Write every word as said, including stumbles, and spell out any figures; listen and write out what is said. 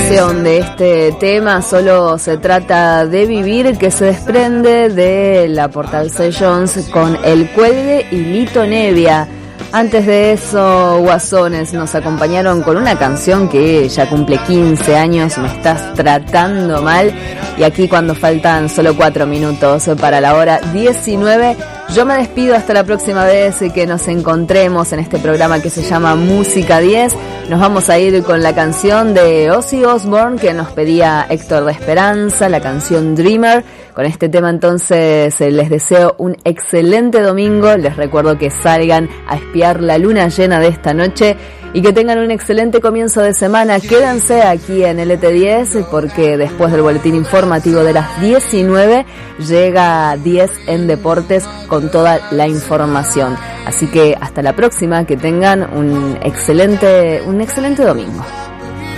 canción de este tema, Solo se trata de vivir, que se desprende de la Portal Sessions con El Cuelgue y Lito Nevia. Antes de eso, Guasones nos acompañaron con una canción que ya cumple quince años, Me estás tratando mal. Y aquí, cuando faltan solo cuatro minutos para la hora diecinueve, yo me despido hasta la próxima vez que nos encontremos en este programa que se llama Música diez. Nos vamos a ir con la canción de Ozzy Osbourne que nos pedía Héctor de Esperanza, la canción Dreamer. Con este tema entonces les deseo un excelente domingo. Les recuerdo que salgan a espiar la luna llena de esta noche y que tengan un excelente comienzo de semana. Quédense aquí en L T diez porque después del boletín informativo de las diecinueve llega diez en Deportes con toda la información. Así que hasta la próxima, que tengan un excelente, un excelente domingo.